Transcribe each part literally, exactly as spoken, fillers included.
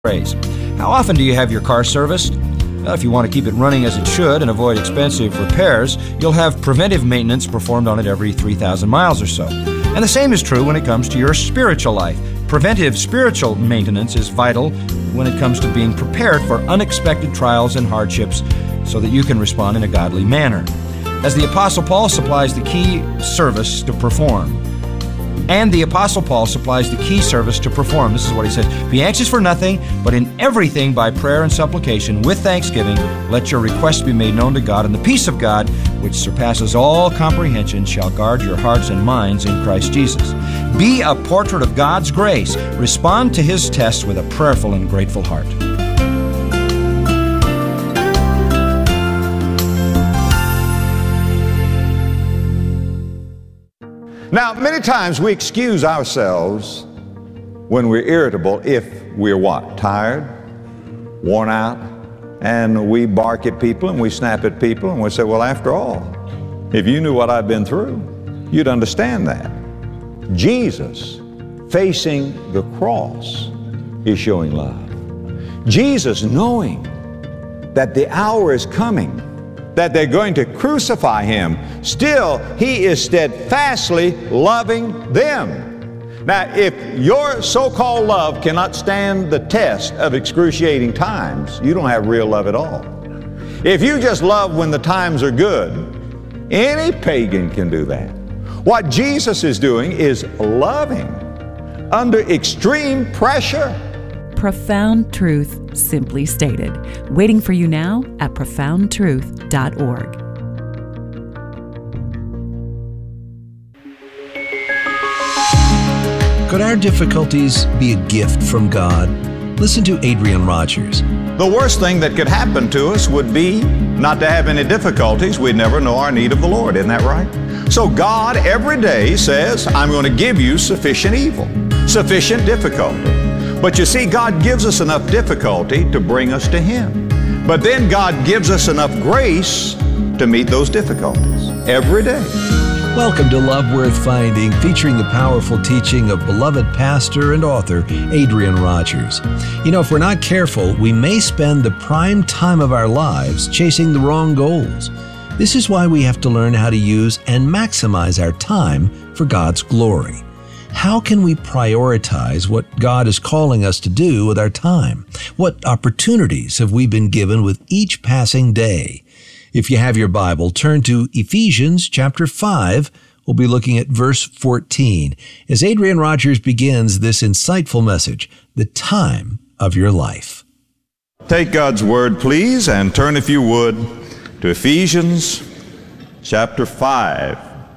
Praise. How often do you have your car serviced? Well, if you want to keep it running as it should and avoid expensive repairs, you'll have preventive maintenance performed on it every three thousand miles or so. And the same is true when it comes to your spiritual life. Preventive spiritual maintenance is vital when it comes to being prepared for unexpected trials and hardships so that you can respond in a godly manner. As the Apostle Paul supplies the key service to perform. And the Apostle Paul supplies the key service to perform. This is what he says. Be anxious for nothing, but in everything by prayer and supplication, with thanksgiving, let your requests be made known to God, and the peace of God, which surpasses all comprehension, shall guard your hearts and minds in Christ Jesus. Be a portrait of God's grace. Respond to His tests with a prayerful and grateful heart. Now, many times we excuse ourselves when we're irritable if we're what? Tired, worn out, and we bark at people and we snap at people and we say, well, after all, if you knew what I've been through, you'd understand that. Jesus facing the cross is showing love. Jesus knowing that the hour is coming that they're going to crucify Him, still He is steadfastly loving them. Now, if your so-called love cannot stand the test of excruciating times, you don't have real love at all. If you just love when the times are good, any pagan can do that. What Jesus is doing is loving under extreme pressure. Profound truth simply stated. Waiting for you now at profound truth dot org. Could our difficulties be a gift from God? Listen to Adrian Rogers. The worst thing that could happen to us would be not to have any difficulties. We'd never know our need of the Lord. Isn't that right? So God every day says, I'm going to give you sufficient evil, sufficient difficulty. But you see, God gives us enough difficulty to bring us to Him. But then God gives us enough grace to meet those difficulties every day. Welcome to Love Worth Finding, featuring the powerful teaching of beloved pastor and author Adrian Rogers. You know, if we're not careful, we may spend the prime time of our lives chasing the wrong goals. This is why we have to learn how to use and maximize our time for God's glory. How can we prioritize what God is calling us to do with our time? What opportunities have we been given with each passing day? If you have your Bible, turn to Ephesians chapter five. We'll be looking at verse fourteen as Adrian Rogers begins this insightful message, the time of your life. Take God's Word, please, and turn, if you would, to Ephesians chapter five.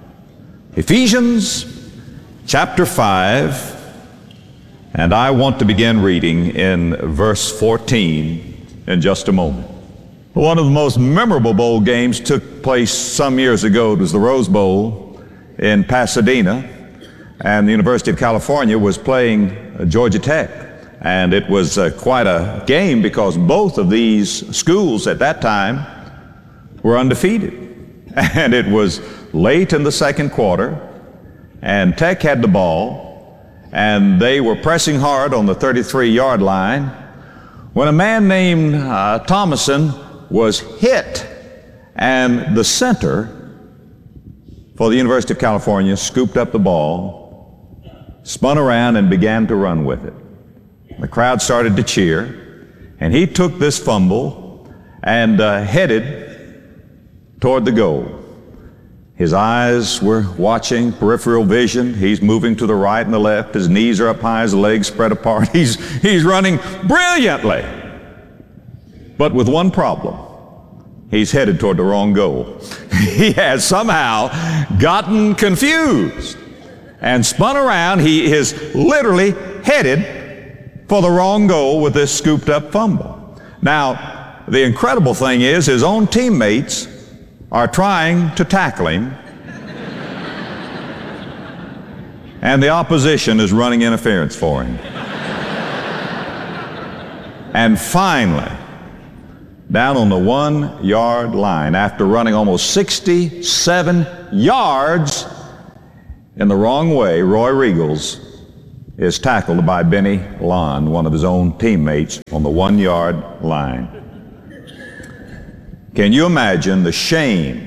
Ephesians chapter five, and I want to begin reading in verse fourteen in just a moment. One of the most memorable bowl games took place some years ago. It was the Rose Bowl in Pasadena, and the University of California was playing Georgia Tech. And it was uh, quite a game because both of these schools at that time were undefeated. And it was late in the second quarter, and Tech had the ball, and they were pressing hard on the thirty-three yard line when a man named uh, Thomason was hit, and the center for the University of California scooped up the ball, spun around, and began to run with it. The crowd started to cheer, and he took this fumble and uh, headed toward the goal. His eyes were watching, peripheral vision. He's moving to the right and the left. His knees are up high, his legs spread apart. He's, he's running brilliantly, but with one problem. He's headed toward the wrong goal. He has somehow gotten confused and spun around. He is literally headed for the wrong goal with this scooped up fumble. Now, the incredible thing is his own teammates are trying to tackle him, and the opposition is running interference for him. And finally, down on the one yard line, after running almost sixty-seven yards in the wrong way, Roy Riegels is tackled by Benny Lund, one of his own teammates, on the one-yard line. Can you imagine the shame,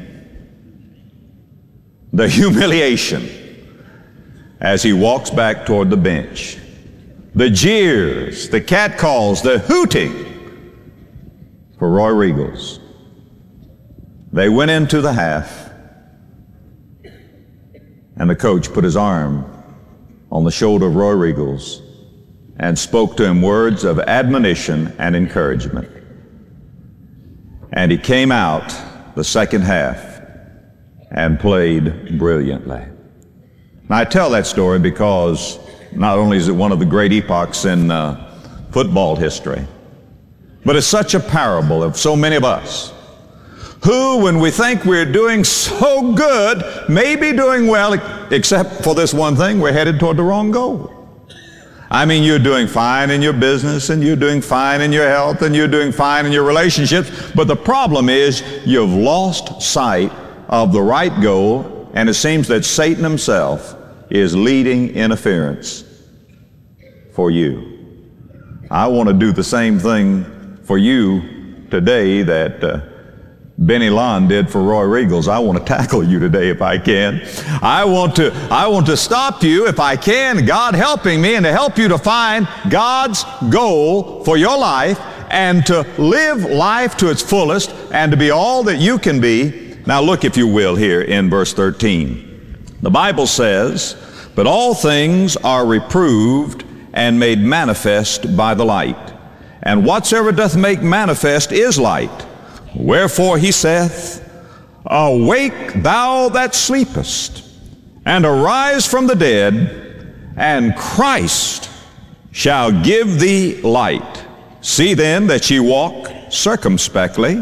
the humiliation as he walks back toward the bench? The jeers, the catcalls, the hooting for Roy Riegels. They went into the half, and the coach put his arm on the shoulder of Roy Riegels and spoke to him words of admonition and encouragement. And he came out the second half and played brilliantly. Now, I tell that story because not only is it one of the great epochs in uh, football history, but it's such a parable of so many of us who, when we think we're doing so good, may be doing well, except for this one thing, we're headed toward the wrong goal. I mean, you're doing fine in your business, and you're doing fine in your health, and you're doing fine in your relationships, but the problem is you've lost sight of the right goal, and it seems that Satan himself is leading interference for you. I want to do the same thing for you today that uh, Benny Lund did for Roy Riegels. I want to tackle you today if I can. I want to, I want to stop you if I can, God helping me, and to help you to find God's goal for your life and to live life to its fullest and to be all that you can be. Now look, if you will, here in verse thirteen. The Bible says, "But all things are reproved and made manifest by the light. And whatsoever doth make manifest is light. Wherefore he saith, Awake thou that sleepest, and arise from the dead, and Christ shall give thee light. See then that ye walk circumspectly,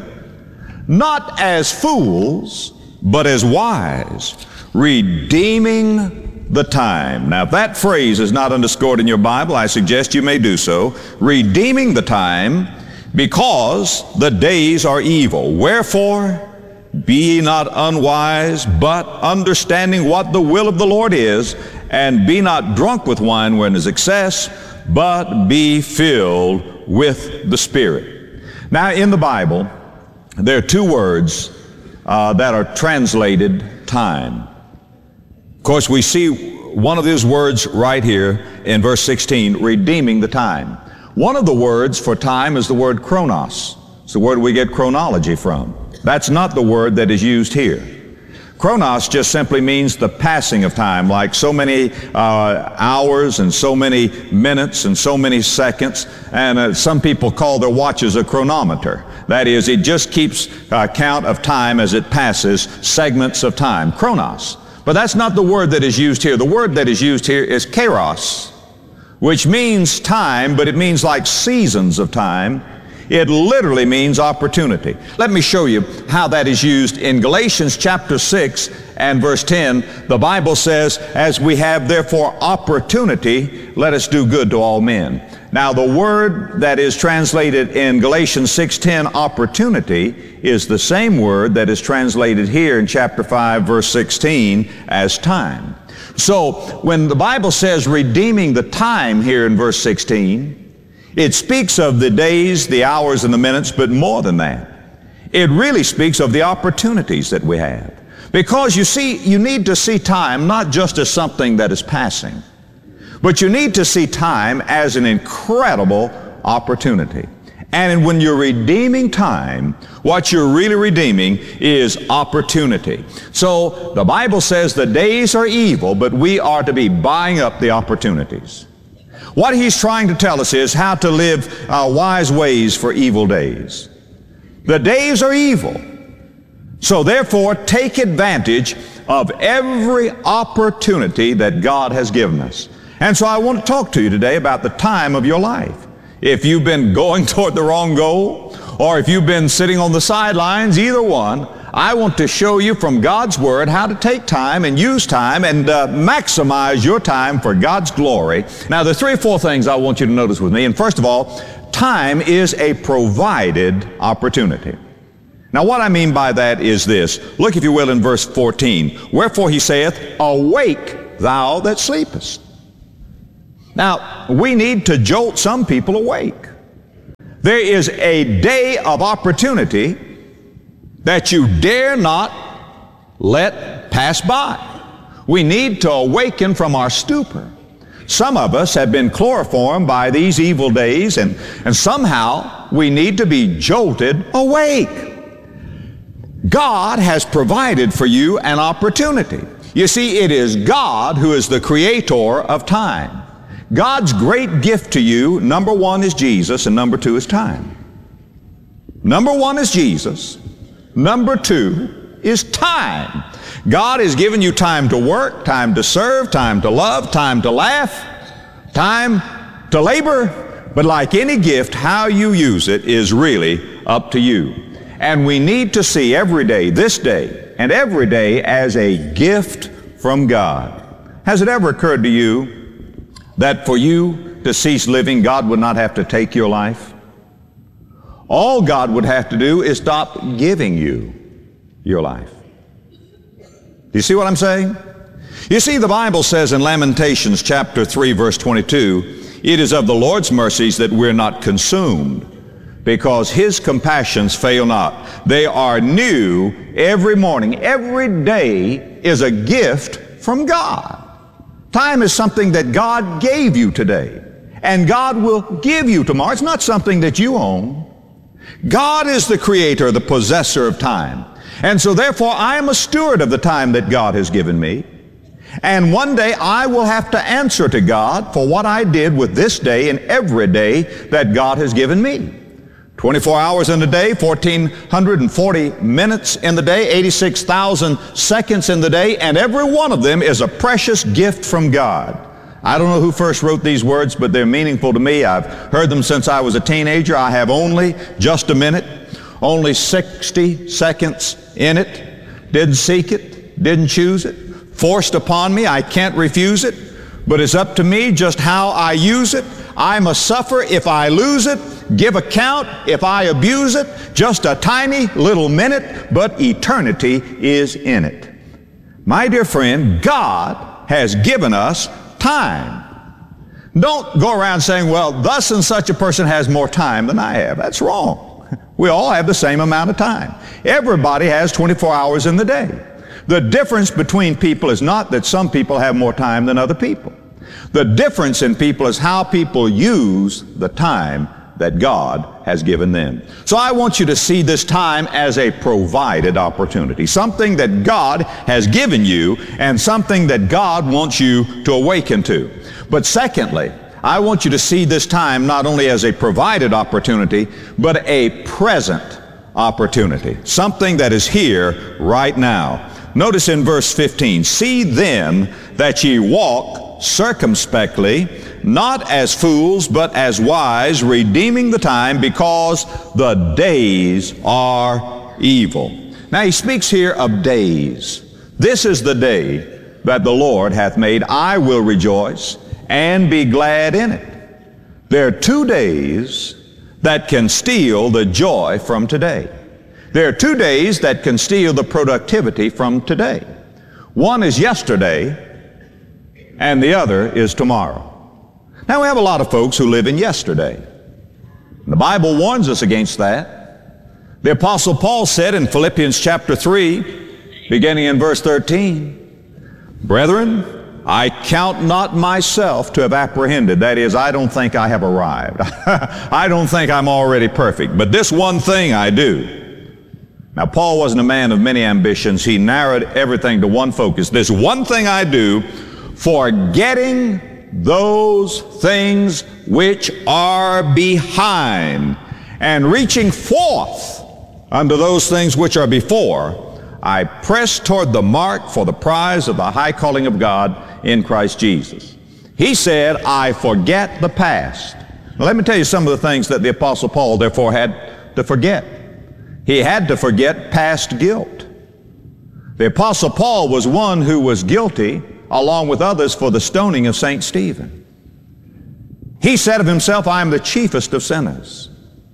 not as fools, but as wise, redeeming the time." Now, if that phrase is not underscored in your Bible, I suggest you may do so. Redeeming the time, because the days are evil. Wherefore, be ye not unwise, but understanding what the will of the Lord is, and be not drunk with wine wherein is excess, but be filled with the Spirit. Now, in the Bible, there are two words uh, that are translated time. Of course, we see one of these words right here in verse sixteen, redeeming the time. One of the words for time is the word chronos. It's the word we get chronology from. That's not the word that is used here. Chronos just simply means the passing of time, like so many uh, hours and so many minutes and so many seconds. And uh, some people call their watches a chronometer. That is, it just keeps uh, count of time as it passes, segments of time, chronos. But that's not the word that is used here. The word that is used here is kairos, which means time, but it means like seasons of time. It literally means opportunity. Let me show you how that is used in Galatians chapter six and verse ten. The Bible says, "As we have therefore opportunity, let us do good to all men." Now, the word that is translated in Galatians six ten, opportunity, is the same word that is translated here in chapter five, verse sixteen, as time. So, when the Bible says redeeming the time here in verse sixteen, it speaks of the days, the hours, and the minutes, but more than that. It really speaks of the opportunities that we have. Because you see, you need to see time not just as something that is passing, but you need to see time as an incredible opportunity. And when you're redeeming time, what you're really redeeming is opportunity. So the Bible says the days are evil, but we are to be buying up the opportunities. What he's trying to tell us is how to live uh, wise ways for evil days. The days are evil. So therefore, take advantage of every opportunity that God has given us. And so I want to talk to you today about the time of your life. If you've been going toward the wrong goal, or if you've been sitting on the sidelines, either one, I want to show you from God's Word how to take time and use time and uh, maximize your time for God's glory. Now, there are three or four things I want you to notice with me. And first of all, time is a provided opportunity. Now, what I mean by that is this. Look, if you will, in verse fourteen. "Wherefore he saith, Awake thou that sleepest." Now, we need to jolt some people awake. There is a day of opportunity that you dare not let pass by. We need to awaken from our stupor. Some of us have been chloroformed by these evil days, and, and somehow we need to be jolted awake. God has provided for you an opportunity. You see, it is God who is the creator of time. God's great gift to you, number one is Jesus, and number two is time. Number one is Jesus. Number two is time. God has given you time to work, time to serve, time to love, time to laugh, time to labor. But like any gift, how you use it is really up to you. And we need to see every day, this day, and every day as a gift from God. Has it ever occurred to you that for you to cease living, God would not have to take your life? All God would have to do is stop giving you your life. Do you see what I'm saying? You see, the Bible says in Lamentations chapter three, verse twenty-two, it is of the Lord's mercies that we're not consumed, because His compassions fail not. They are new every morning. Every day is a gift from God. Time is something that God gave you today, and God will give you tomorrow. It's not something that you own. God is the creator, the possessor of time. And so therefore I am a steward of the time that God has given me. And one day I will have to answer to God for what I did with this day and every day that God has given me. twenty-four hours in a day, one thousand four hundred forty minutes in the day, eighty-six thousand seconds in the day, and every one of them is a precious gift from God. I don't know who first wrote these words, but they're meaningful to me. I've heard them since I was a teenager. I have only just a minute, only sixty seconds in it. Didn't seek it, didn't choose it, forced upon me. I can't refuse it, but it's up to me just how I use it. I must suffer if I lose it, give account if I abuse it. Just a tiny little minute, but eternity is in it. My dear friend, God has given us time. Don't go around saying, well, thus and such a person has more time than I have. That's wrong. We all have the same amount of time. Everybody has twenty-four hours in the day. The difference between people is not that some people have more time than other people. The difference in people is how people use the time that God has given them. So I want you to see this time as a provided opportunity, something that God has given you and something that God wants you to awaken to. But secondly, I want you to see this time not only as a provided opportunity, but a present opportunity, something that is here right now. Notice in verse fifteen, see then that ye walk circumspectly, not as fools, but as wise, redeeming the time, because the days are evil. Now he speaks here of days. This is the day that the Lord hath made. I will rejoice and be glad in it. There are two days that can steal the joy from today. There are two days that can steal the productivity from today. One is yesterday, and the other is tomorrow. Now, we have a lot of folks who live in yesterday. The Bible warns us against that. The Apostle Paul said in Philippians chapter three, beginning in verse thirteen, brethren, I count not myself to have apprehended. That is, I don't think I have arrived. I don't think I'm already perfect. But this one thing I do. Now, Paul wasn't a man of many ambitions. He narrowed everything to one focus. This one thing I do, forgetting those things which are behind, and reaching forth unto those things which are before, I press toward the mark for the prize of the high calling of God in Christ Jesus. He said, I forget the past. Now, let me tell you some of the things that the Apostle Paul therefore had to forget. He had to forget past guilt. The Apostle Paul was one who was guilty, along with others, for the stoning of Saint Stephen. He said of himself, I am the chiefest of sinners.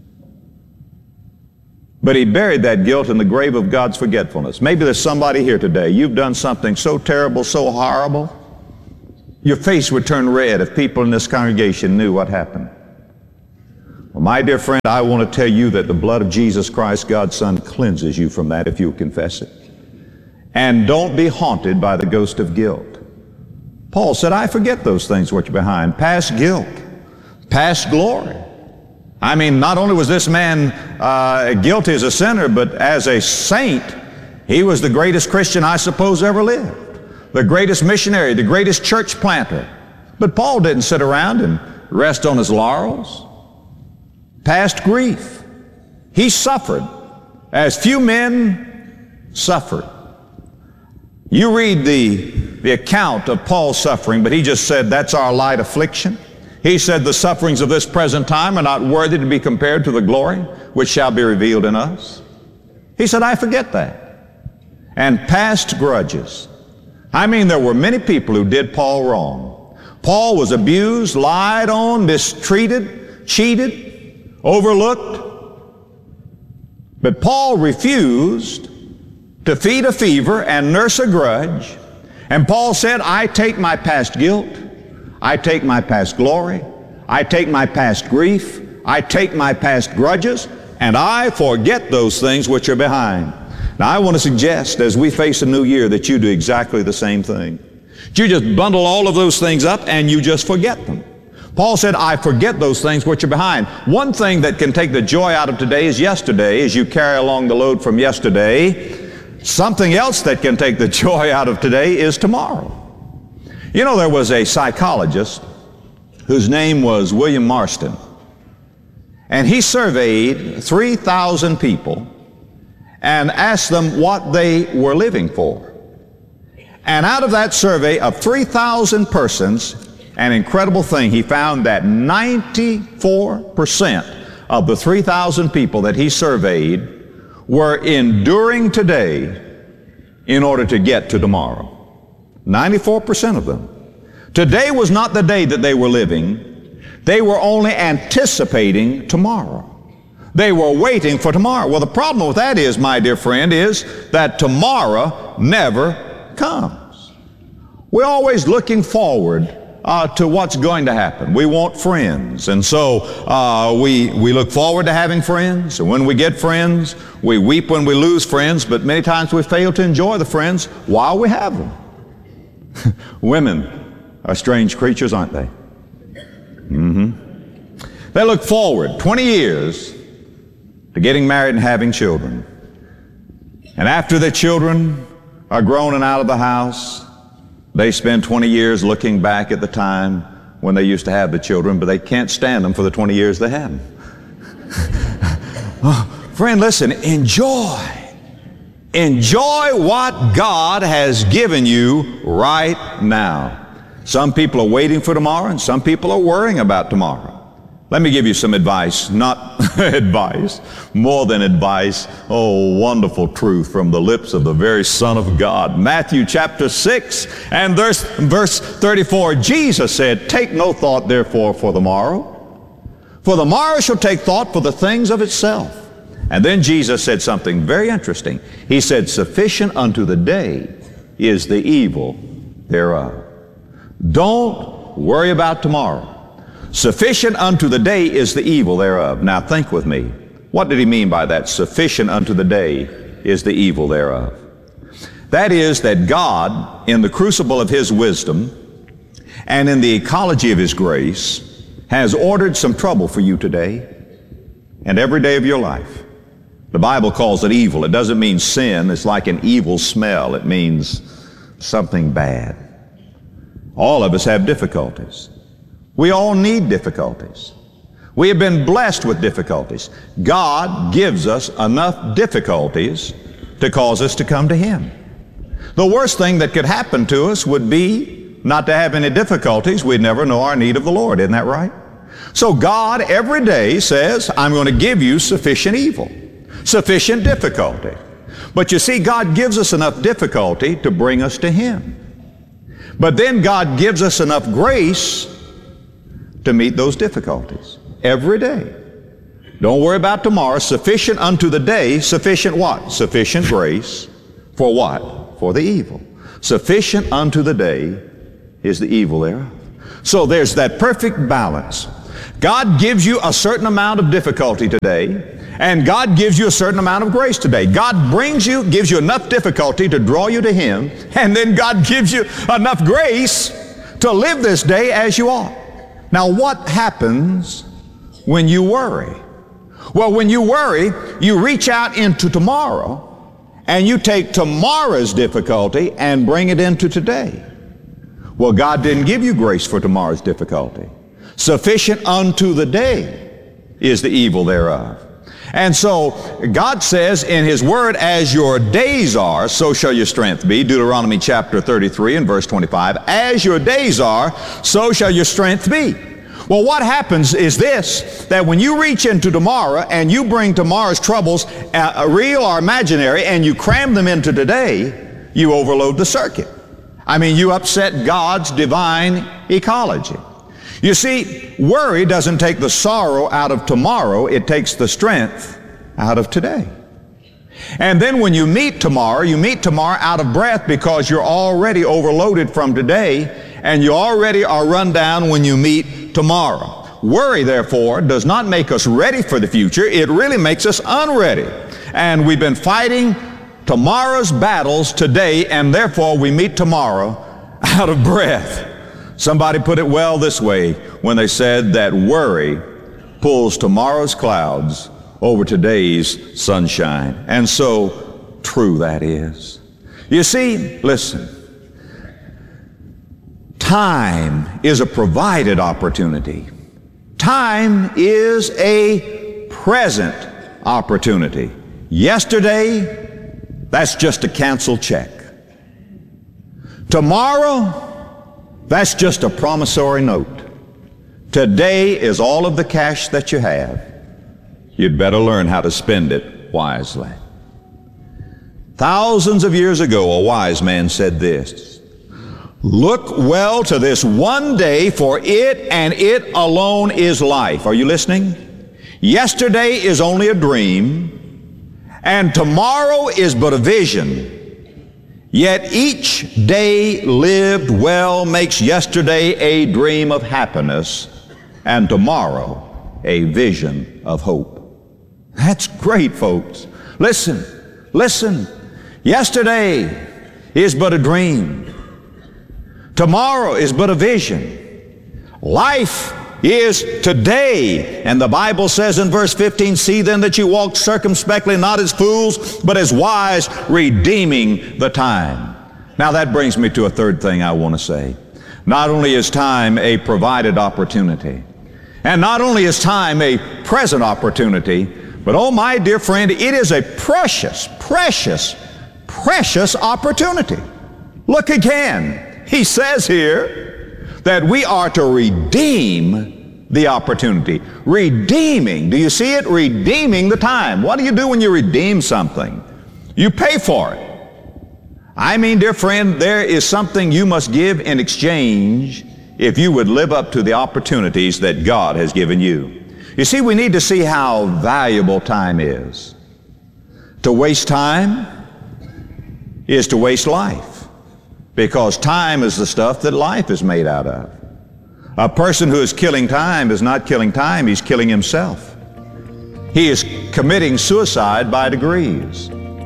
But he buried that guilt in the grave of God's forgetfulness. Maybe there's somebody here today, you've done something so terrible, so horrible, your face would turn red if people in this congregation knew what happened. Well, my dear friend, I want to tell you that the blood of Jesus Christ, God's Son, cleanses you from that if you confess it. And don't be haunted by the ghost of guilt. Paul said, I forget those things which are behind. Past guilt, past glory. I mean, not only was this man uh, guilty as a sinner, but as a saint, he was the greatest Christian I suppose ever lived, the greatest missionary, the greatest church planter. But Paul didn't sit around and rest on his laurels. Past grief. He suffered as few men suffered. You read the, the account of Paul's suffering, but he just said that's our light affliction. He said the sufferings of this present time are not worthy to be compared to the glory which shall be revealed in us. He said, I forget that. And past grudges. I mean, there were many people who did Paul wrong. Paul was abused, lied on, mistreated, cheated, overlooked. But Paul refused to feed a fever and nurse a grudge. And Paul said, I take my past guilt, I take my past glory, I take my past grief, I take my past grudges, and I forget those things which are behind. Now I want to suggest as we face a new year that you do exactly the same thing. You just bundle all of those things up and you just forget them. Paul said, I forget those things which are behind. One thing that can take the joy out of today is yesterday as you carry along the load from yesterday. Something else that can take the joy out of today is tomorrow. You know, there was a psychologist whose name was William Marston, and he surveyed three thousand people and asked them what they were living for. And out of that survey of three thousand persons, an incredible thing, he found that ninety-four percent of the three thousand people that he surveyed were enduring today in order to get to tomorrow. ninety-four percent of them. Today was not the day that they were living. They were only anticipating tomorrow. They were waiting for tomorrow. Well, the problem with that is, my dear friend, is that tomorrow never comes. We're always looking forward Uh, to what's going to happen. We want friends, and so uh, we we look forward to having friends, and when we get friends, we weep when we lose friends, but many times we fail to enjoy the friends while we have them. Women are strange creatures, aren't they? Mm-hmm. They look forward twenty years to getting married and having children. And after the children are grown and out of the house, they spend twenty years looking back at the time when they used to have the children, but they can't stand them for the twenty years they had them. Oh, friend, listen, enjoy. Enjoy what God has given you right now. Some people are waiting for tomorrow, and some people are worrying about tomorrow. Let me give you some advice, not advice, more than advice. Oh, wonderful truth from the lips of the very Son of God. Matthew chapter six and verse, verse thirty-four, Jesus said, take no thought therefore for the morrow, for the morrow shall take thought for the things of itself. And then Jesus said something very interesting. He said, sufficient unto the day is the evil thereof. Don't worry about tomorrow. Sufficient unto the day is the evil thereof. Now think with me. What did he mean by that? Sufficient unto the day is the evil thereof. That is that God, in the crucible of His wisdom and in the ecology of His grace, has ordered some trouble for you today and every day of your life. The Bible calls it evil. It doesn't mean sin. It's like an evil smell. It means something bad. All of us have difficulties. We all need difficulties. We have been blessed with difficulties. God gives us enough difficulties to cause us to come to Him. The worst thing that could happen to us would be not to have any difficulties. We'd never know our need of the Lord. Isn't that right? So God every day says, I'm going to give you sufficient evil, sufficient difficulty. But you see, God gives us enough difficulty to bring us to Him. But then God gives us enough grace to meet those difficulties every day. Don't worry about tomorrow. Sufficient unto the day, sufficient what? Sufficient grace for what? For the evil. Sufficient unto the day is the evil thereof. So there's that perfect balance. God gives you a certain amount of difficulty today, and God gives you a certain amount of grace today. God brings you, gives you enough difficulty to draw you to Him, and then God gives you enough grace to live this day as you ought. Now, what happens when you worry? Well, when you worry, you reach out into tomorrow, and you take tomorrow's difficulty and bring it into today. Well, God didn't give you grace for tomorrow's difficulty. Sufficient unto the day is the evil thereof. And so God says in His Word, as your days are, so shall your strength be. Deuteronomy chapter thirty-three and verse twenty-five. As your days are, so shall your strength be. Well, what happens is this, that when you reach into tomorrow and you bring tomorrow's troubles, uh, real or imaginary, and you cram them into today, you overload the circuit. I mean, you upset God's divine ecology. You see, worry doesn't take the sorrow out of tomorrow, it takes the strength out of today. And then when you meet tomorrow, you meet tomorrow out of breath because you're already overloaded from today, and you already are run down when you meet tomorrow. Worry, therefore, does not make us ready for the future, it really makes us unready. And we've been fighting tomorrow's battles today, and therefore we meet tomorrow out of breath. Somebody put it well this way when they said that worry pulls tomorrow's clouds over today's sunshine. And so true that is. You see, listen, time is a provided opportunity. Time is a present opportunity. Yesterday, that's just a canceled check. Tomorrow, that's just a promissory note. Today is all of the cash that you have. You'd better learn how to spend it wisely. Thousands of years ago, a wise man said this, "Look well to this one day, for it and it alone is life." Are you listening? Yesterday is only a dream, and tomorrow is but a vision. Yet each day lived well makes yesterday a dream of happiness, and tomorrow a vision of hope. That's great, folks. Listen, listen. Yesterday is but a dream. Tomorrow is but a vision. Life is today. And the Bible says in verse fifteen, "See then that you walk circumspectly, not as fools, but as wise, redeeming the time." Now that brings me to a third thing I want to say. Not only is time a provided opportunity, and not only is time a present opportunity, but oh my dear friend, it is a precious, precious, precious opportunity. Look again. He says here that we are to redeem the opportunity. Redeeming. Do you see it? Redeeming the time. What do you do when you redeem something? You pay for it. I mean, dear friend, there is something you must give in exchange if you would live up to the opportunities that God has given you. You see, we need to see how valuable time is. To waste time is to waste life, because time is the stuff that life is made out of. A person who is killing time is not killing time, he's killing himself. He is committing suicide by degrees.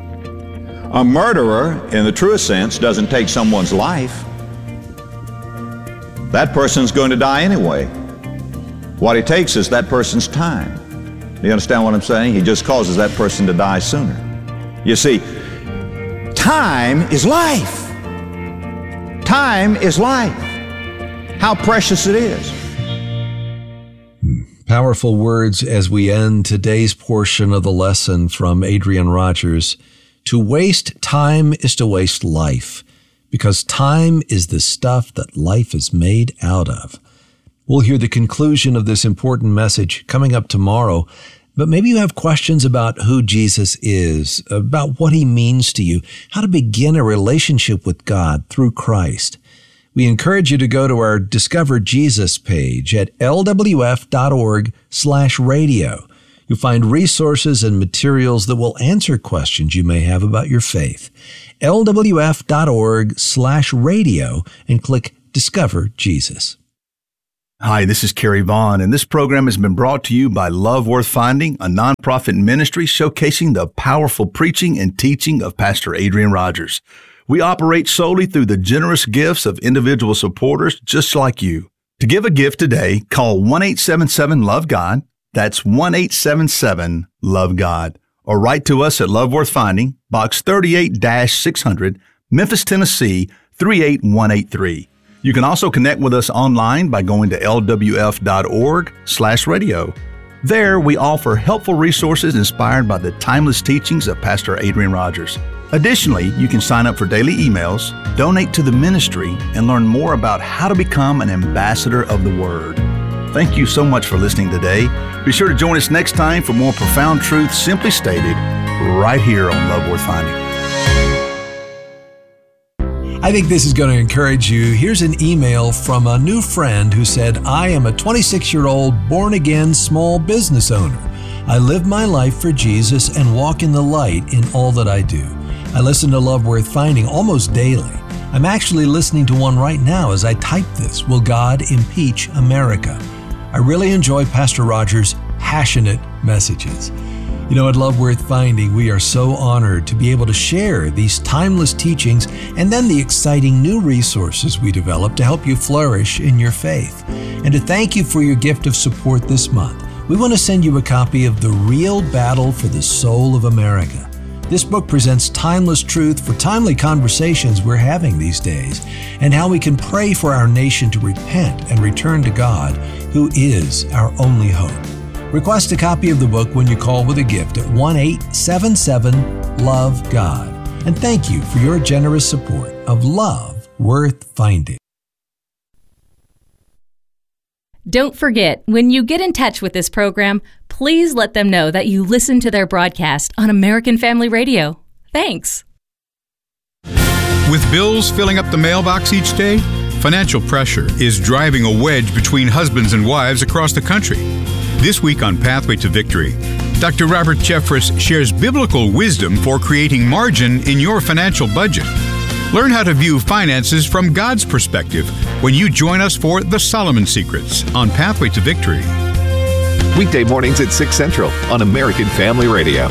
A murderer, in the truest sense, doesn't take someone's life. That person's going to die anyway. What he takes is that person's time. Do you understand what I'm saying? He just causes that person to die sooner. You see, time is life. Time is life. How precious it is. Powerful words as we end today's portion of the lesson from Adrian Rogers. To waste time is to waste life, because time is the stuff that life is made out of. We'll hear the conclusion of this important message coming up tomorrow, but maybe you have questions about who Jesus is, about what he means to you, how to begin a relationship with God through Christ. We encourage you to go to our Discover Jesus page at L W F dot org slash radio. You'll find resources and materials that will answer questions you may have about your faith. L W F dot org slash radio and click discover Jesus. Hi, this is Kerry Vaughn, and this program has been brought to you by Love Worth Finding, a nonprofit ministry showcasing the powerful preaching and teaching of Pastor Adrian Rogers. We operate solely through the generous gifts of individual supporters just like you. To give a gift today, call one eight seven seven love God. That's one eight seven seven love God. Or write to us at Love Worth Finding, Box thirty-eight six hundred, Memphis, Tennessee, three eight one eight three. You can also connect with us online by going to L W F dot org slash radio. There, we offer helpful resources inspired by the timeless teachings of Pastor Adrian Rogers. Additionally, you can sign up for daily emails, donate to the ministry, and learn more about how to become an ambassador of the Word. Thank you so much for listening today. Be sure to join us next time for more profound truth simply stated right here on Love Worth Finding. I think this is going to encourage you. Here's an email from a new friend who said, I am a twenty-six-year-old born-again small business owner. I live my life for Jesus and walk in the light in all that I do. I listen to Love Worth Finding almost daily. I'm actually listening to one right now as I type this, Will God Impeach America? I really enjoy Pastor Rogers' passionate messages. You know, at Love Worth Finding, we are so honored to be able to share these timeless teachings and then the exciting new resources we develop to help you flourish in your faith. And to thank you for your gift of support this month, we want to send you a copy of The Real Battle for the Soul of America. This book presents timeless truth for timely conversations we're having these days and how we can pray for our nation to repent and return to God, who is our only hope. Request a copy of the book when you call with a gift at one eight seven seven love God. And thank you for your generous support of Love Worth Finding. Don't forget, when you get in touch with this program, please let them know that you listen to their broadcast on American Family Radio. Thanks. With bills filling up the mailbox each day, financial pressure is driving a wedge between husbands and wives across the country. This week on Pathway to Victory, Doctor Robert Jeffress shares biblical wisdom for creating margin in your financial budget. Learn how to view finances from God's perspective when you join us for The Solomon Secrets on Pathway to Victory. Weekday mornings at six Central on American Family Radio.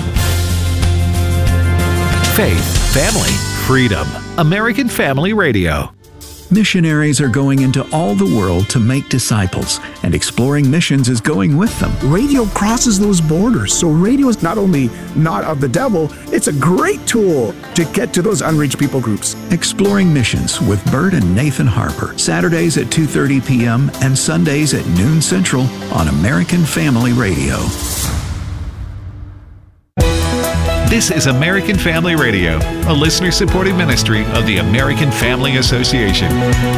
Faith, family, freedom. American Family Radio. Missionaries are going into all the world to make disciples, and Exploring Missions is going with them. Radio crosses those borders, so radio is not only not of the devil, it's a great tool to get to those unreached people groups. Exploring Missions with Bert and Nathan Harper, Saturdays at two thirty p.m. and Sundays at noon Central on American Family Radio. This is American Family Radio, a listener-supported ministry of the American Family Association.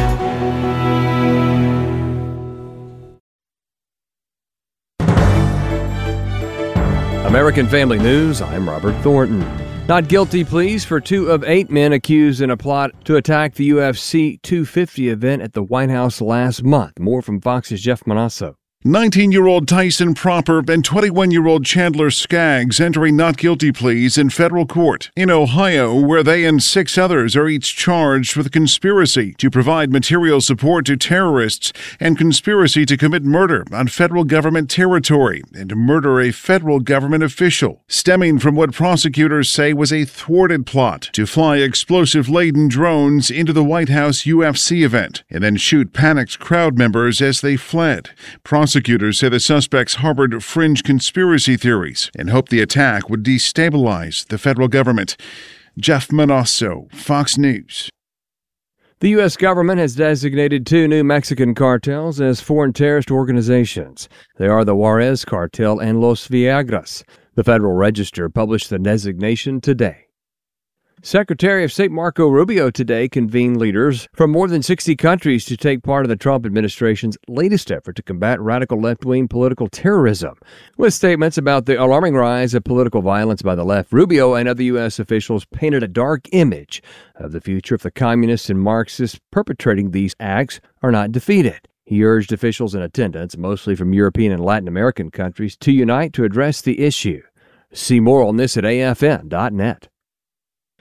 American Family News, I'm Robert Thornton. Not guilty pleas for two of eight men accused in a plot to attack the U F C two fifty event at the White House last month. More from Fox's Jeff Manasso. nineteen-year-old Tyson Proper and twenty-one-year-old Chandler Skaggs entering not guilty pleas in federal court in Ohio, where they and six others are each charged with conspiracy to provide material support to terrorists and conspiracy to commit murder on federal government territory and to murder a federal government official, stemming from what prosecutors say was a thwarted plot to fly explosive-laden drones into the White House U F C event and then shoot panicked crowd members as they fled. Prosecutors say the suspects harbored fringe conspiracy theories and hoped the attack would destabilize the federal government. Jeff Manasso, Fox News. The U S government has designated two new Mexican cartels as foreign terrorist organizations. They are the Juarez Cartel and Los Viagras. The Federal Register published the designation today. Secretary of State Marco Rubio today convened leaders from more than sixty countries to take part in the Trump administration's latest effort to combat radical left-wing political terrorism. With statements about the alarming rise of political violence by the left, Rubio and other U S officials painted a dark image of the future if the communists and Marxists perpetrating these acts are not defeated. He urged officials in attendance, mostly from European and Latin American countries, to unite to address the issue. See more on this at A F N dot net.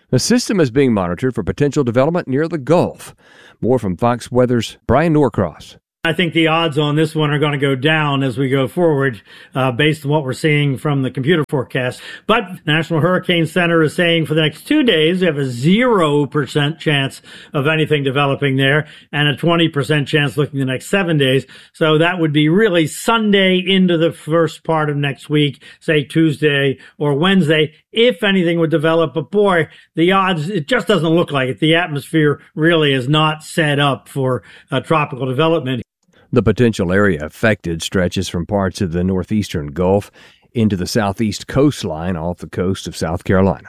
The system is being monitored for potential development near the Gulf. More from Fox Weather's Brian Norcross. I think the odds on this one are going to go down as we go forward, uh, based on what we're seeing from the computer forecast. But National Hurricane Center is saying for the next two days, we have a zero percent chance of anything developing there and a twenty percent chance looking the next seven days. So that would be really Sunday into the first part of next week, say Tuesday or Wednesday, if anything would develop. But boy, the odds, it just doesn't look like it. The atmosphere really is not set up for uh, tropical development. The potential area affected stretches from parts of the northeastern Gulf into the southeast coastline off the coast of South Carolina.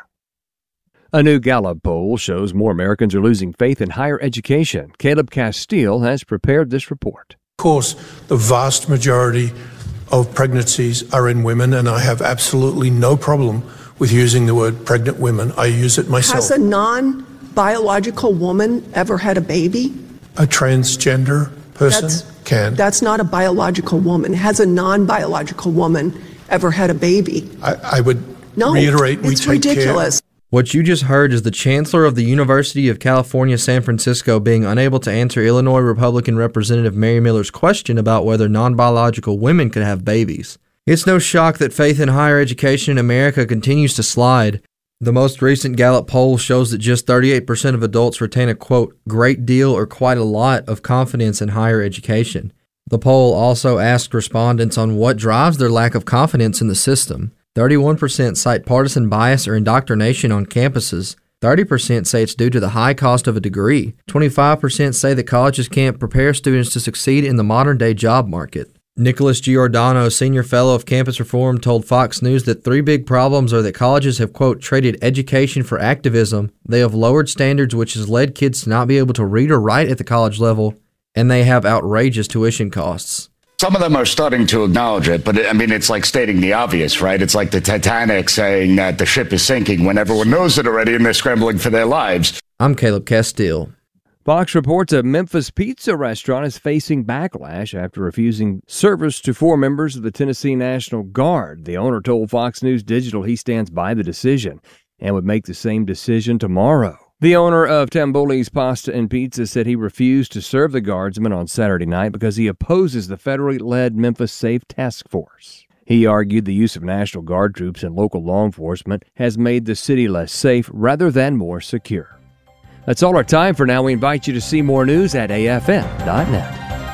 A new Gallup poll shows more Americans are losing faith in higher education. Caleb Castile has prepared this report. Of course, the vast majority of pregnancies are in women, and I have absolutely no problem with using the word pregnant women. I use it myself. Has a non-biological woman ever had a baby? A transgender person That's, can. That's not a biological woman. Has a non-biological woman ever had a baby? I, I would no, reiterate, we it's take ridiculous. care. What you just heard is the Chancellor of the University of California, San Francisco, being unable to answer Illinois Republican Representative Mary Miller's question about whether non-biological women could have babies. It's no shock that faith in higher education in America continues to slide. The most recent Gallup poll shows that just thirty-eight percent of adults retain a, quote, great deal or quite a lot of confidence in higher education. The poll also asked respondents on what drives their lack of confidence in the system. thirty-one percent cite partisan bias or indoctrination on campuses. thirty percent say it's due to the high cost of a degree. twenty-five percent say that colleges can't prepare students to succeed in the modern-day job market. Nicholas Giordano, senior fellow of Campus Reform, told Fox News that three big problems are that colleges have, quote, traded education for activism, they have lowered standards which has led kids to not be able to read or write at the college level, and they have outrageous tuition costs. Some of them are starting to acknowledge it, but I mean, it's like stating the obvious, right? It's like the Titanic saying that the ship is sinking when everyone knows it already and they're scrambling for their lives. I'm Caleb Castile. Fox reports a Memphis pizza restaurant is facing backlash after refusing service to four members of the Tennessee National Guard. The owner told Fox News Digital he stands by the decision and would make the same decision tomorrow. The owner of Tamboli's Pasta and Pizza said he refused to serve the guardsmen on Saturday night because he opposes the federally led Memphis Safe Task Force. He argued the use of National Guard troops and local law enforcement has made the city less safe rather than more secure. That's all our time for now. We invite you to see more news at A F M dot net.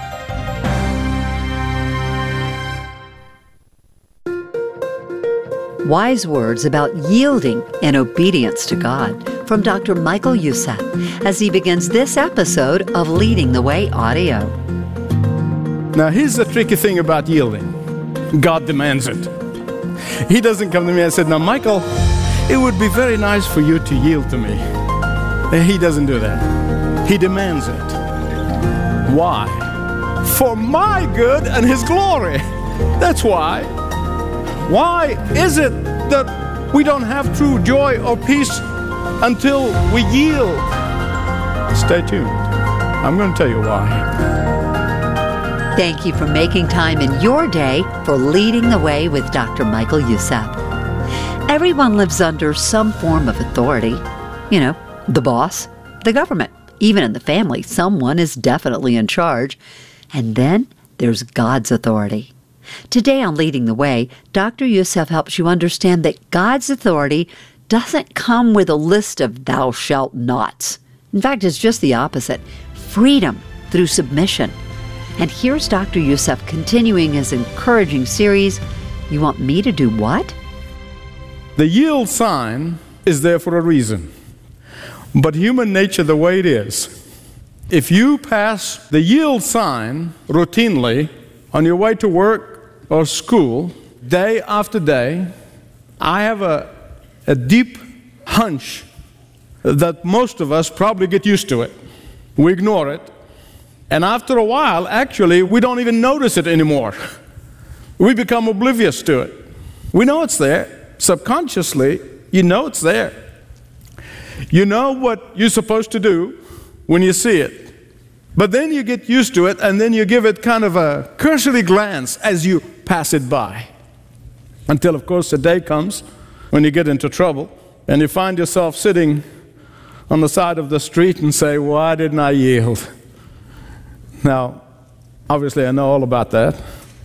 Wise words about yielding and obedience to God from Doctor Michael Youssef as he begins this episode of Leading the Way Audio. Now, here's the tricky thing about yielding. God demands it. He doesn't come to me and say, now, Michael, it would be very nice for you to yield to me. He doesn't do that. He demands it. Why? For my good and His glory. That's why. Why is it that we don't have true joy or peace until we yield? Stay tuned. I'm going to tell you why. Thank you for making time in your day for Leading the Way with Doctor Michael Youssef. Everyone lives under some form of authority. You know, the boss, the government. Even in the family, someone is definitely in charge. And then there's God's authority. Today on Leading the Way, Doctor Youssef helps you understand that God's authority doesn't come with a list of thou shalt nots. In fact, it's just the opposite. Freedom through submission. And here's Doctor Youssef continuing his encouraging series, You Want Me to Do What? The yield sign is there for a reason. But human nature, the way it is, if you pass the yield sign routinely on your way to work or school, day after day, I have a, a deep hunch that most of us probably get used to it. We ignore it. And after a while, actually, we don't even notice it anymore. We become oblivious to it. We know it's there. Subconsciously, you know it's there. You know what you're supposed to do when you see it. But then you get used to it, and then you give it kind of a cursory glance as you pass it by. Until, of course, the day comes when you get into trouble, and you find yourself sitting on the side of the street and say, why didn't I yield? Now, obviously I know all about that.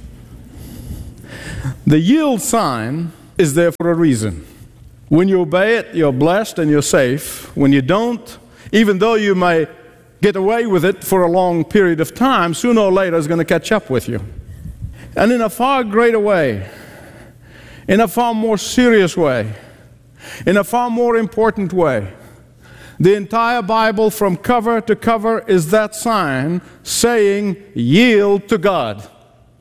The yield sign is there for a reason. When you obey it, you're blessed and you're safe. When you don't, even though you may get away with it for a long period of time, sooner or later it's going to catch up with you. And in a far greater way, in a far more serious way, in a far more important way, the entire Bible from cover to cover is that sign saying, yield to God.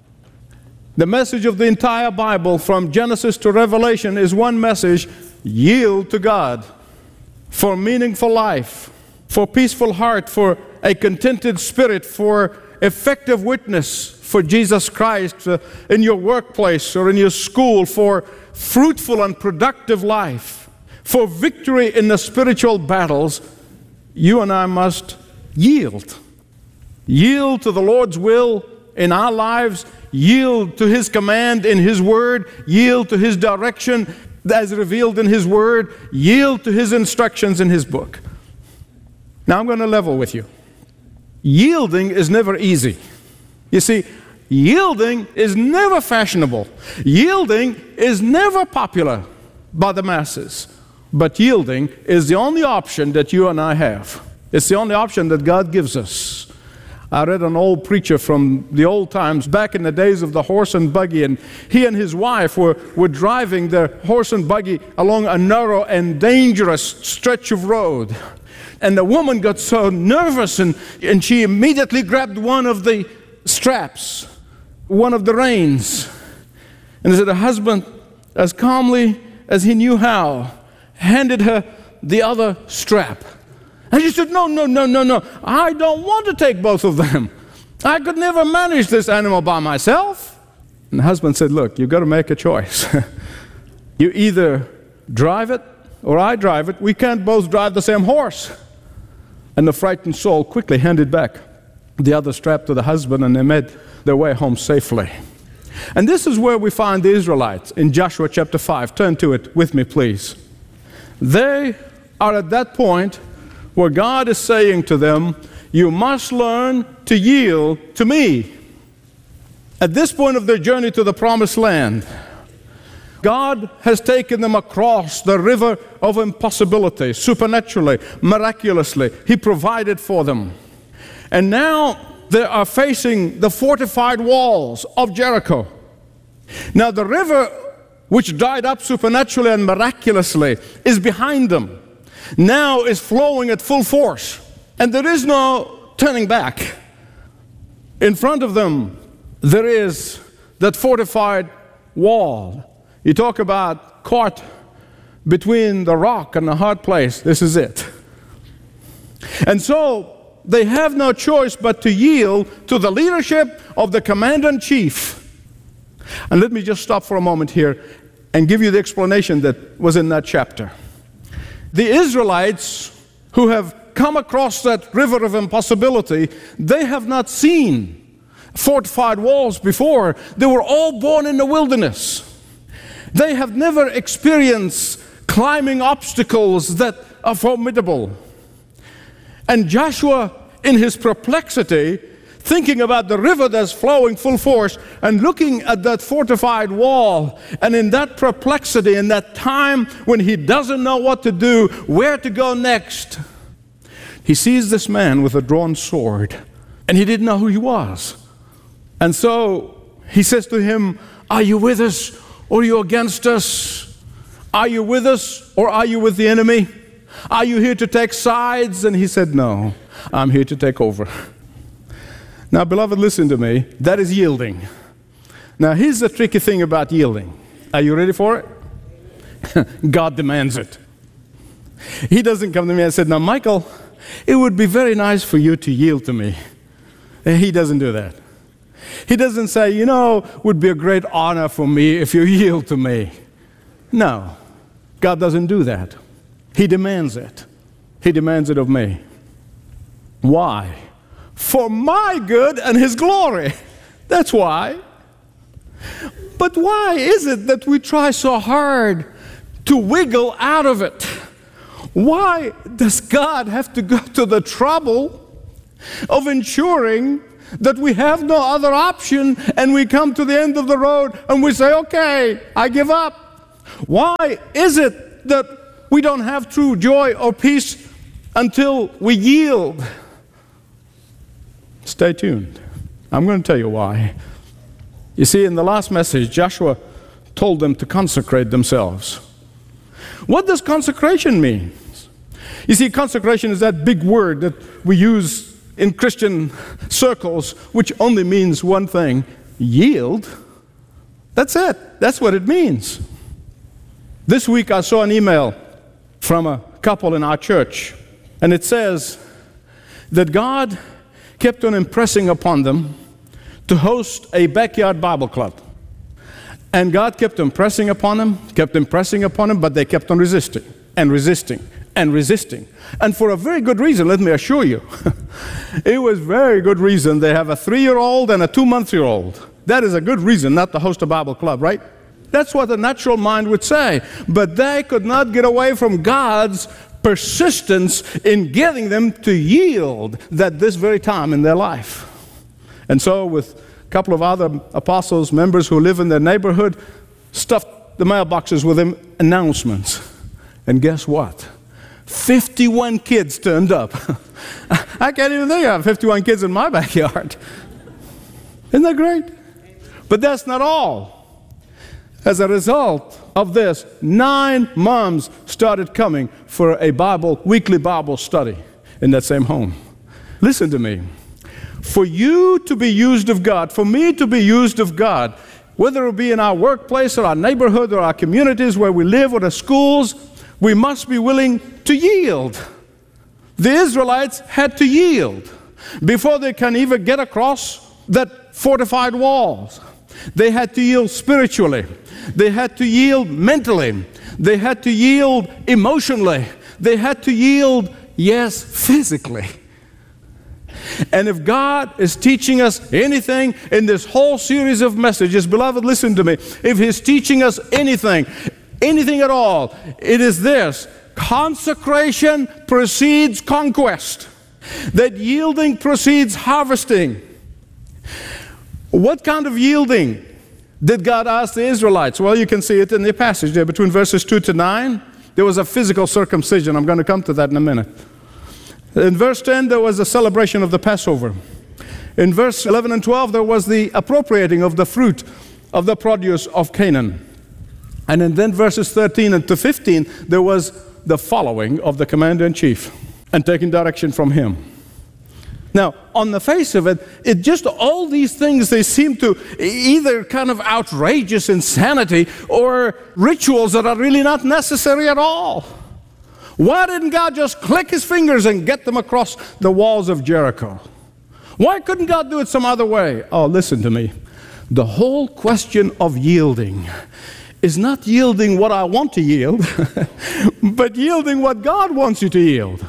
The message of the entire Bible from Genesis to Revelation is one message: yield to God for meaningful life, for peaceful heart, for a contented spirit, for effective witness for Jesus Christ uh, in your workplace or in your school, for fruitful and productive life, for victory in the spiritual battles. You and I must yield. Yield to the Lord's will in our lives, yield to His command in His Word, yield to His direction as revealed in His Word, yield to His instructions in His book. Now I'm going to level with you. Yielding is never easy. You see, yielding is never fashionable. Yielding is never popular by the masses. But yielding is the only option that you and I have. It's the only option that God gives us. I read an old preacher from the old times, back in the days of the horse and buggy, and he and his wife were, were driving their horse and buggy along a narrow and dangerous stretch of road. And the woman got so nervous, and, and she immediately grabbed one of the straps, one of the reins. And so the husband, as calmly as he knew how, handed her the other strap. And she said, no, no, no, no, no. I don't want to take both of them. I could never manage this animal by myself. And the husband said, look, you've got to make a choice. You either drive it or I drive it. We can't both drive the same horse. And the frightened soul quickly handed back the other strap to the husband, and they made their way home safely. And this is where we find the Israelites in Joshua chapter five. Turn to it with me, please. They are at that point where God is saying to them, you must learn to yield to me. At this point of their journey to the promised land, God has taken them across the river of impossibility, supernaturally, miraculously. He provided for them. And now they are facing the fortified walls of Jericho. Now the river, which dried up supernaturally and miraculously, is behind them. Now is flowing at full force, and there is no turning back. In front of them, there is that fortified wall. You talk about caught between the rock and the hard place. This is it. And so they have no choice but to yield to the leadership of the commander-in-chief. And let me just stop for a moment here and give you the explanation that was in that chapter. The Israelites who have come across that river of impossibility, they have not seen fortified walls before. They were all born in the wilderness. They have never experienced climbing obstacles that are formidable. And Joshua, in his perplexity, thinking about the river that's flowing full force and looking at that fortified wall, and in that perplexity, in that time when he doesn't know what to do, where to go next, he sees this man with a drawn sword, and he didn't know who he was. And so he says to him, are you with us or are you against us? Are you with us or are you with the enemy? Are you here to take sides? And he said, no, I'm here to take over. Now, beloved, listen to me. That is yielding. Now, here's the tricky thing about yielding. Are you ready for it? God demands it. He doesn't come to me and say, now, Michael, it would be very nice for you to yield to me. He doesn't do that. He doesn't say, you know, it would be a great honor for me if you yield to me. No, God doesn't do that. He demands it. He demands it of me. Why? For my good and His glory. That's why. But why is it that we try so hard to wiggle out of it? Why does God have to go to the trouble of ensuring that we have no other option and we come to the end of the road and we say, okay, I give up? Why is it that we don't have true joy or peace until we yield? Stay tuned. I'm going to tell you why. You see, in the last message, Joshua told them to consecrate themselves. What does consecration mean? You see, consecration is that big word that we use in Christian circles, which only means one thing: yield. That's it. That's what it means. This week I saw an email from a couple in our church, and it says that God kept on impressing upon them to host a backyard Bible club. And God kept impressing upon them, kept impressing upon them, but they kept on resisting and resisting and resisting. And for a very good reason, let me assure you. It was very good reason. They have a three-year-old and a two-month-year-old. That is a good reason not to host a Bible club, right? That's what the natural mind would say. But they could not get away from God's persistence in getting them to yield at this very time in their life. And so with a couple of other apostles, members who live in their neighborhood, stuffed the mailboxes with them announcements. And guess what? fifty-one kids turned up. I can't even think of fifty-one kids in my backyard. Isn't that great? But that's not all. As a result of this, nine moms started coming for a Bible, weekly Bible study in that same home. Listen to me. For you to be used of God, for me to be used of God, whether it be in our workplace or our neighborhood or our communities where we live or the schools, we must be willing to yield. The Israelites had to yield before they can even get across that fortified walls. They had to yield spiritually. They had to yield mentally. They had to yield emotionally. They had to yield, yes, physically. And if God is teaching us anything in this whole series of messages, beloved, listen to me. If He's teaching us anything, anything at all, it is this: consecration precedes conquest. That yielding precedes harvesting. What kind of yielding did God ask the Israelites? Well, you can see it in the passage there between verses two to nine. There was a physical circumcision. I'm going to come to that in a minute. In verse ten, there was a celebration of the Passover. In verse eleven and twelve, there was the appropriating of the fruit of the produce of Canaan. And in then verses thirteen and to fifteen, there was the following of the commander-in-chief and taking direction from him. Now, on the face of it, it just all these things, they seem to either kind of outrageous insanity or rituals that are really not necessary at all. Why didn't God just click His fingers and get them across the walls of Jericho? Why couldn't God do it some other way? Oh, listen to me. The whole question of yielding is not yielding what I want to yield, but yielding what God wants you to yield.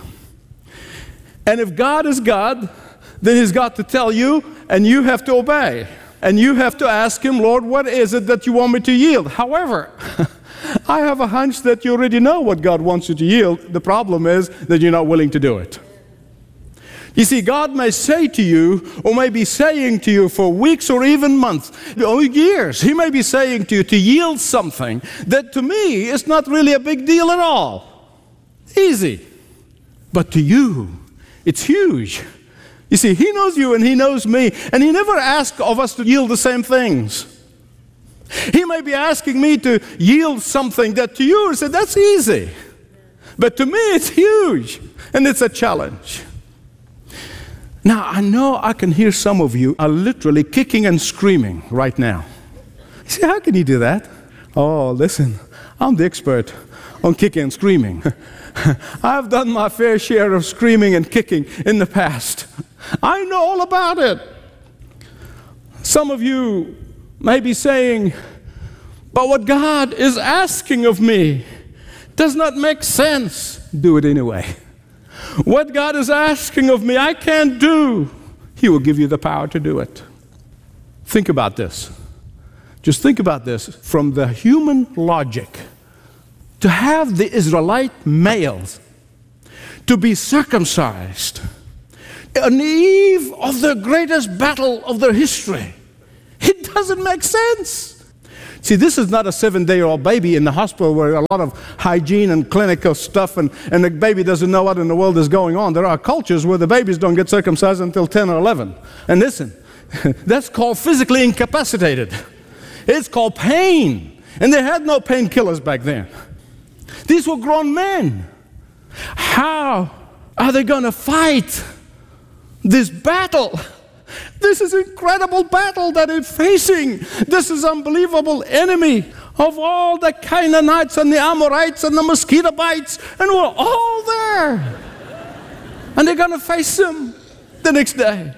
And if God is God, then He's got to tell you, and you have to obey. And you have to ask Him, Lord, what is it that you want me to yield? However, I have a hunch that you already know what God wants you to yield. The problem is that you're not willing to do it. You see, God may say to you, or may be saying to you for weeks or even months, or years, He may be saying to you to yield something that to me is not really a big deal at all. Easy. But to you, it's huge. You see, He knows you and He knows me, and He never asks of us to yield the same things. He may be asking me to yield something that to you said, that's easy. But to me, it's huge, and it's a challenge. Now, I know I can hear some of you are literally kicking and screaming right now. You see, how can you do that? Oh, listen, I'm the expert on kicking and screaming. I've done my fair share of screaming and kicking in the past. I know all about it. Some of you may be saying, but what God is asking of me does not make sense. Do it anyway. What God is asking of me, I can't do. He will give you the power to do it. Think about this. Just think about this from the human logic. To have the Israelite males to be circumcised on the eve of the greatest battle of their history. It doesn't make sense. See, this is not a seven-day-old baby in the hospital where a lot of hygiene and clinical stuff and, and the baby doesn't know what in the world is going on. There are cultures where the babies don't get circumcised until ten or eleven. And listen, that's called physically incapacitated. It's called pain. And they had no painkillers back then. These were grown men. How are they going to fight this battle? This is incredible battle that they're facing. This is unbelievable enemy of all the Canaanites and the Amorites and the mosquito bites, and we're all there. And they're going to face them the next day.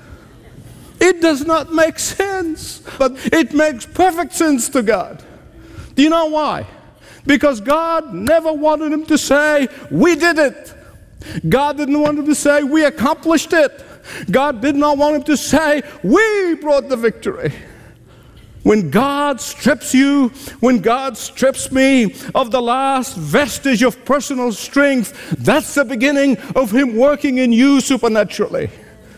It does not make sense, but it makes perfect sense to God. Do you know why? Because God never wanted him to say, we did it. God didn't want him to say, we accomplished it. God did not want him to say, we brought the victory. When God strips you, when God strips me of the last vestige of personal strength, that's the beginning of him working in you supernaturally.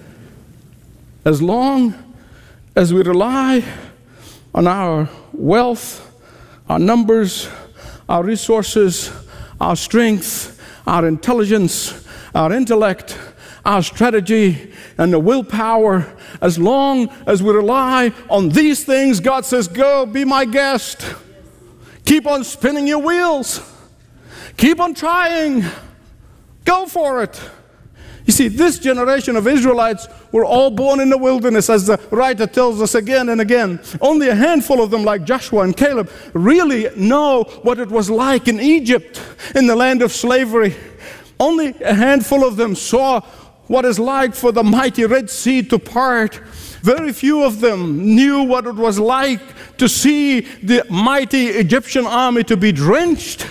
As long as we rely on our wealth, our numbers, our resources, our strength, our intelligence, our intellect, our strategy, and the willpower, as long as we rely on these things, God says, go, be my guest. Keep on spinning your wheels. Keep on trying. Go for it. You see, this generation of Israelites were all born in the wilderness, as the writer tells us again and again. Only a handful of them, like Joshua and Caleb, really know what it was like in Egypt, in the land of slavery. Only a handful of them saw what it's like for the mighty Red Sea to part. Very few of them knew what it was like to see the mighty Egyptian army to be drenched.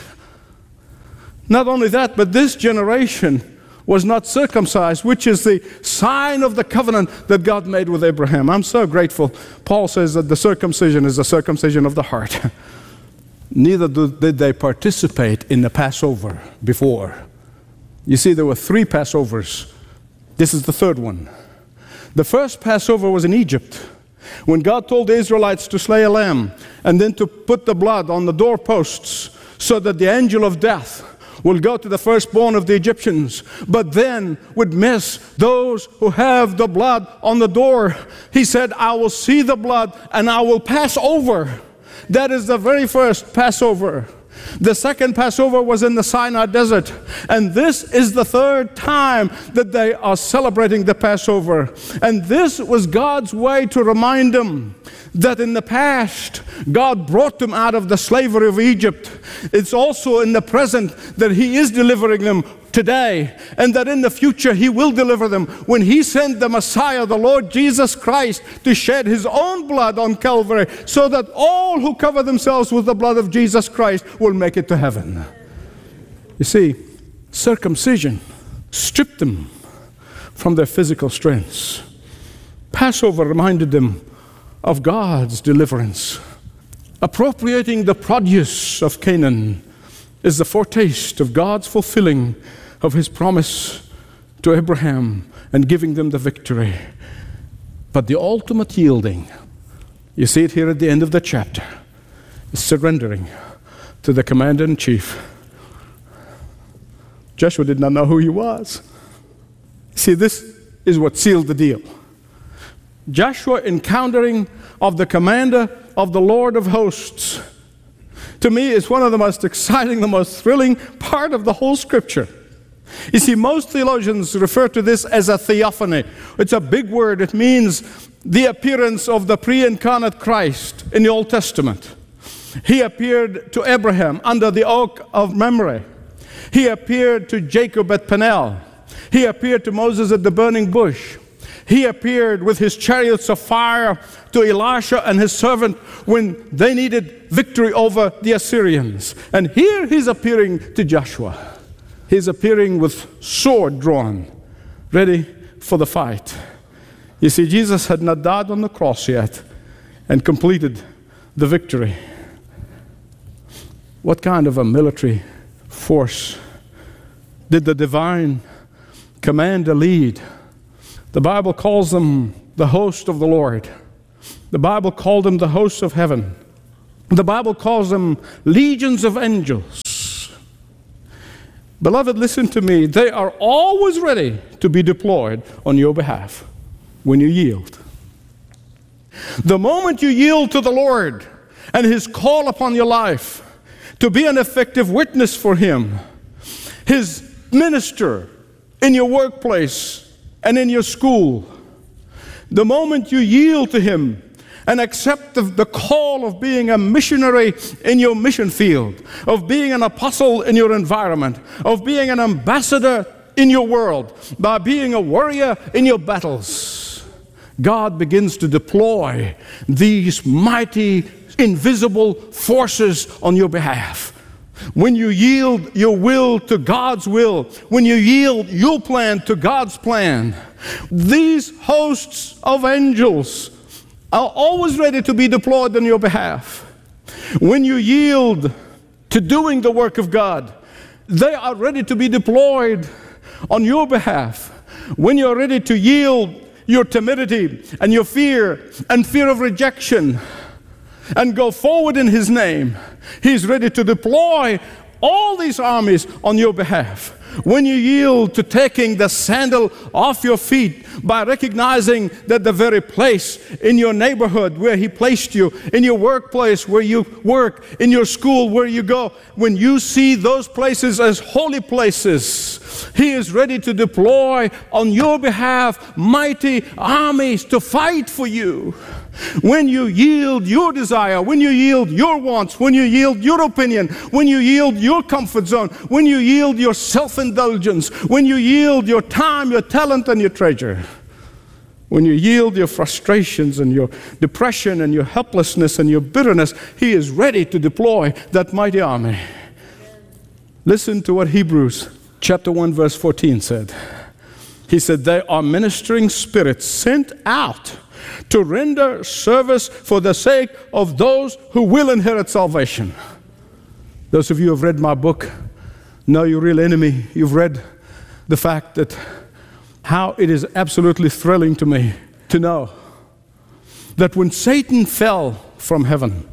Not only that, but this generation was not circumcised, which is the sign of the covenant that God made with Abraham. I'm so grateful. Paul says that the circumcision is the circumcision of the heart. Neither did they participate in the Passover before. You see, there were three Passovers. This is the third one. The first Passover was in Egypt, when God told the Israelites to slay a lamb and then to put the blood on the doorposts so that the angel of death will go to the firstborn of the Egyptians, but then would miss those who have the blood on the door. He said, I will see the blood and I will pass over. That is the very first Passover. The second Passover was in the Sinai desert, and this is the third time that they are celebrating the Passover. And this was God's way to remind them that in the past, God brought them out of the slavery of Egypt. It's also in the present that He is delivering them today, and that in the future He will deliver them when He sent the Messiah, the Lord Jesus Christ, to shed His own blood on Calvary, so that all who cover themselves with the blood of Jesus Christ will make it to heaven. You see, circumcision stripped them from their physical strengths. Passover reminded them of God's deliverance. Appropriating the produce of Canaan is the foretaste of God's fulfilling of His promise to Abraham and giving them the victory. But the ultimate yielding, you see it here at the end of the chapter, is surrendering to the commander-in-chief. Joshua did not know who he was. See, this is what sealed the deal. Joshua encountering of the commander of the Lord of hosts, to me, is one of the most exciting, the most thrilling part of the whole Scripture. You see, most theologians refer to this as a theophany. It's a big word. It means the appearance of the pre-incarnate Christ in the Old Testament. He appeared to Abraham under the oak of Mamre. He appeared to Jacob at Peniel. He appeared to Moses at the burning bush. He appeared with his chariots of fire to Elisha and his servant when they needed victory over the Assyrians. And here he's appearing to Joshua. He's appearing with sword drawn, ready for the fight. You see, Jesus had not died on the cross yet and completed the victory. What kind of a military force did the divine commander lead. The Bible calls them the host of the Lord. The Bible called them the hosts of heaven. The Bible calls them legions of angels. Beloved, listen to me. They are always ready to be deployed on your behalf when you yield. The moment you yield to the Lord and His call upon your life to be an effective witness for Him, His minister in your workplace and in your school, the moment you yield to Him and accept the, the call of being a missionary in your mission field, of being an apostle in your environment, of being an ambassador in your world, by being a warrior in your battles, God begins to deploy these mighty, invisible forces on your behalf. When you yield your will to God's will, when you yield your plan to God's plan, these hosts of angels are always ready to be deployed on your behalf. When you yield to doing the work of God, they are ready to be deployed on your behalf. When you're ready to yield your timidity and your fear and fear of rejection and go forward in His name, He's ready to deploy all these armies on your behalf. When you yield to taking the sandal off your feet by recognizing that the very place in your neighborhood where He placed you, in your workplace where you work, in your school where you go, when you see those places as holy places, He is ready to deploy on your behalf mighty armies to fight for you. When you yield your desire, when you yield your wants, when you yield your opinion, when you yield your comfort zone, when you yield your self-indulgence, when you yield your time, your talent, and your treasure, when you yield your frustrations and your depression and your helplessness and your bitterness, He is ready to deploy that mighty army. Listen to what Hebrews chapter one verse fourteen said. He said, they are ministering spirits sent out to render service for the sake of those who will inherit salvation. Those of you who have read my book know your real enemy. You've read the fact that how it is absolutely thrilling to me to know that when Satan fell from heaven,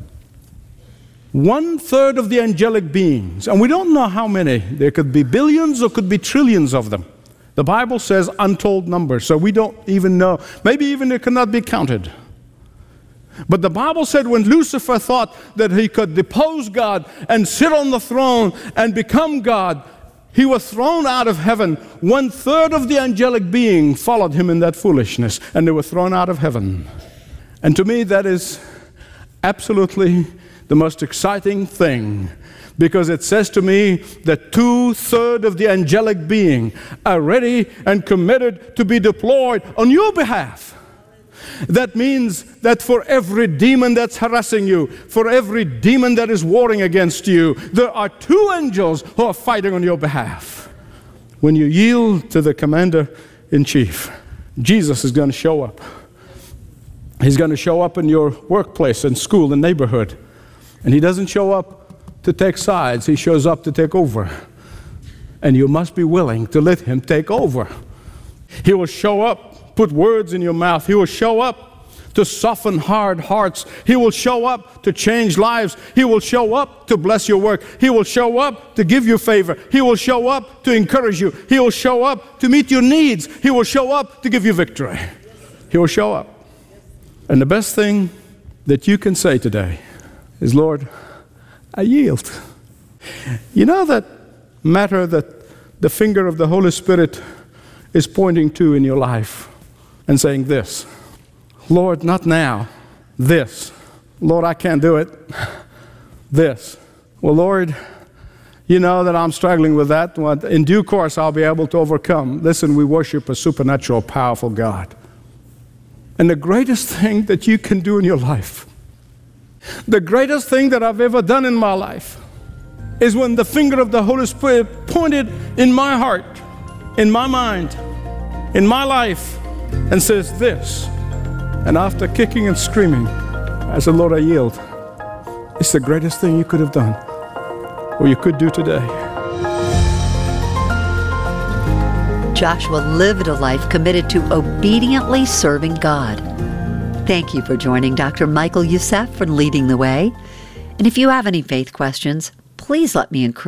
one third of the angelic beings, and we don't know how many, there could be billions or could be trillions of them. The Bible says untold numbers, so we don't even know. Maybe even it cannot be counted. But the Bible said when Lucifer thought that he could depose God and sit on the throne and become God, he was thrown out of heaven. One third of the angelic being followed him in that foolishness, and they were thrown out of heaven. And to me, that is absolutely the most exciting thing, because it says to me that two-thirds of the angelic being are ready and committed to be deployed on your behalf. That means that for every demon that's harassing you, for every demon that is warring against you, there are two angels who are fighting on your behalf. When you yield to the commander-in-chief, Jesus is going to show up. He's going to show up in your workplace and school and neighborhood. And He doesn't show up to take sides. He shows up to take over. And you must be willing to let Him take over. He will show up, put words in your mouth. He will show up to soften hard hearts. He will show up to change lives. He will show up to bless your work. He will show up to give you favor. He will show up to encourage you. He will show up to meet your needs. He will show up to give you victory. He will show up. And the best thing that you can say today is, Lord, I yield. You know that matter that the finger of the Holy Spirit is pointing to in your life and saying this, Lord, not now, this. Lord, I can't do it, this. Well, Lord, you know that I'm struggling with that. In due course, I'll be able to overcome. Listen, we worship a supernatural, powerful God. And the greatest thing that you can do in your life, the greatest thing that I've ever done in my life, is when the finger of the Holy Spirit pointed in my heart, in my mind, in my life, and says this. And after kicking and screaming, I said, Lord, I yield. It's the greatest thing you could have done, or you could do today. Joshua lived a life committed to obediently serving God. Thank you for joining Doctor Michael Youssef for Leading the Way. And if you have any faith questions, please let me encourage